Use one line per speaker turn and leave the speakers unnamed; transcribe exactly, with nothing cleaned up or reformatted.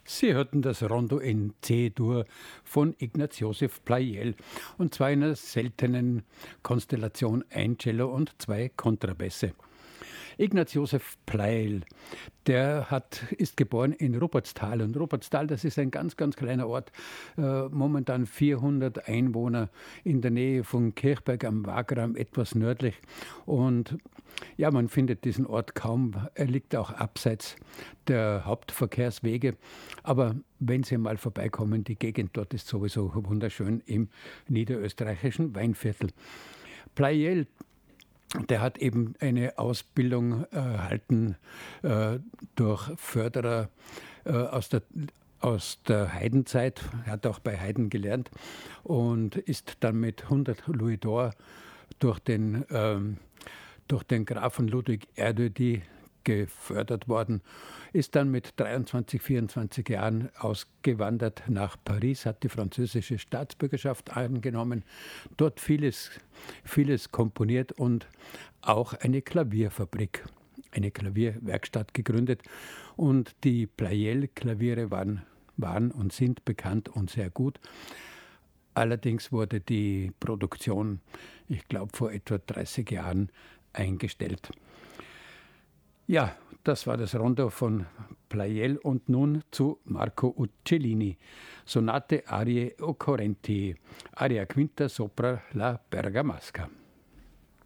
Sie hörten das Rondo in C-Dur von Ignaz Josef Pleyel, und zwar in einer seltenen Konstellation: ein Cello und zwei Kontrabässe. Ignaz Josef Pleyel, der hat, ist geboren in Ruppertstal. Und Ruppertstal, das ist ein ganz, ganz kleiner Ort, äh, momentan vierhundert Einwohner in der Nähe von Kirchberg am Wagram, etwas nördlich. Und ja, man findet diesen Ort kaum. Er liegt auch abseits der Hauptverkehrswege. Aber wenn Sie mal vorbeikommen, die Gegend dort ist sowieso wunderschön im niederösterreichischen Weinviertel. Pleyel, der hat eben eine Ausbildung erhalten äh, durch Förderer äh, aus der aus der Haydn-Zeit. Er hat auch bei Haydn gelernt und ist dann mit hundert Louis d'Or durch den, ähm, durch den Grafen Ludwig Erdödy gefördert worden, ist dann mit dreiundzwanzig, vierundzwanzig Jahren ausgewandert nach Paris, hat die französische Staatsbürgerschaft angenommen, dort vieles, vieles komponiert und auch eine Klavierfabrik, eine Klavierwerkstatt gegründet. Und die Pleyel-Klaviere waren, waren und sind bekannt und sehr gut. Allerdings wurde die Produktion, ich glaube, vor etwa dreißig Jahren eingestellt. Ja, das war das Rondo von Pleyel, und nun zu Marco Uccellini. Sonate Arie Occorrenti, Aria Quinta sopra la Bergamasca.